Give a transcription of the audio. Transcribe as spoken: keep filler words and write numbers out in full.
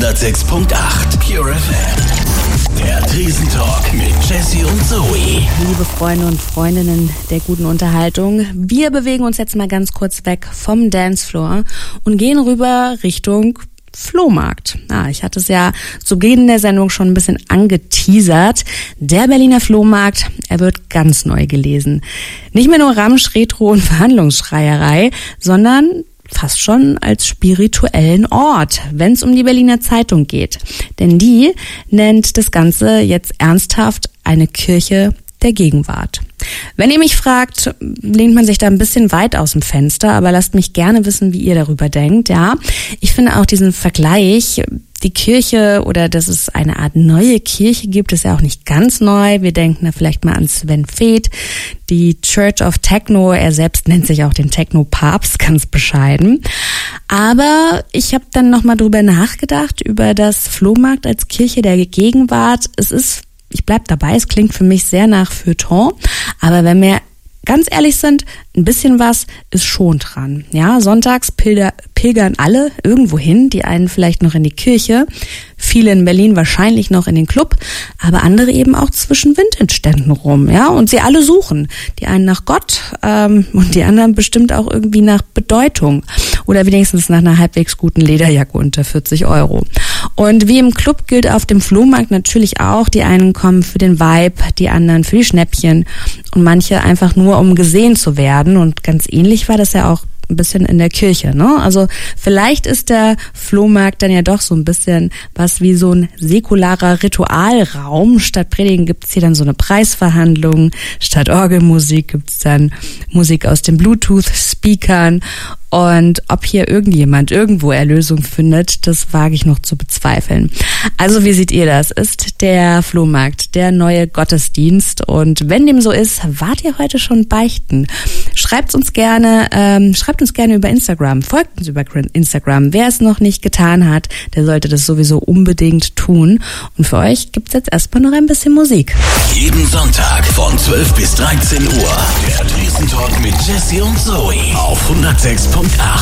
hundertsechs Komma acht Pure F M. Der Tresentalk mit Jessie und Zoe. Liebe Freunde und Freundinnen der guten Unterhaltung, wir bewegen uns jetzt mal ganz kurz weg vom Dancefloor und gehen rüber Richtung Flohmarkt. Ah, ich hatte es ja zu Beginn der Sendung schon ein bisschen angeteasert. Der Berliner Flohmarkt, er wird ganz neu gelesen. Nicht mehr nur Ramsch, Retro und Verhandlungsschreierei, sondern fast schon als spirituellen Ort, wenn es um die Berliner Zeitung geht. Denn die nennt das Ganze jetzt ernsthaft eine Kirche der Gegenwart. Wenn ihr mich fragt, lehnt man sich da ein bisschen weit aus dem Fenster, aber lasst mich gerne wissen, wie ihr darüber denkt. Ja, ich finde auch diesen Vergleich, die Kirche oder dass es eine Art neue Kirche gibt, ist ja auch nicht ganz neu. Wir denken da vielleicht mal an Sven Väth, die Church of Techno. Er selbst nennt sich auch den Techno-Papst, ganz bescheiden. Aber ich habe dann nochmal drüber nachgedacht, über das Flohmarkt als Kirche der Gegenwart. Es ist Ich bleib dabei, es klingt für mich sehr nach Feuilleton, aber wenn wir ganz ehrlich sind, ein bisschen was ist schon dran. Ja, sonntags pilger, pilgern alle irgendwo hin, die einen vielleicht noch in die Kirche, viele in Berlin wahrscheinlich noch in den Club, aber andere eben auch zwischen Vintage-Ständen rum, ja, und sie alle suchen. Die einen nach Gott ähm, und die anderen bestimmt auch irgendwie nach Bedeutung oder wenigstens nach einer halbwegs guten Lederjacke unter vierzig Euro. Und wie im Club gilt auf dem Flohmarkt natürlich auch, die einen kommen für den Vibe, die anderen für die Schnäppchen und manche einfach nur, um gesehen zu werden. Und ganz ähnlich war das ja auch ein bisschen in der Kirche, ne? Also vielleicht ist der Flohmarkt dann ja doch so ein bisschen was wie so ein säkularer Ritualraum. Statt Predigen gibt's hier dann so eine Preisverhandlung, statt Orgelmusik gibt's dann Musik aus den Bluetooth-Speakern. Und ob hier irgendjemand irgendwo Erlösung findet, das wage ich noch zu bezweifeln. Also wie seht ihr das? Ist der Flohmarkt der neue Gottesdienst? Und wenn dem so ist, wart ihr heute schon beichten? Schreibt uns gerne, ähm, schreibt uns gerne über Instagram, folgt uns über Instagram. Wer es noch nicht getan hat, der sollte das sowieso unbedingt tun. Und für euch gibt's jetzt erstmal noch ein bisschen Musik. Jeden Sonntag von zwölf bis dreizehn Uhr. Der Tresentalk mit Jessie und Zoe auf hundertsechs Komma acht.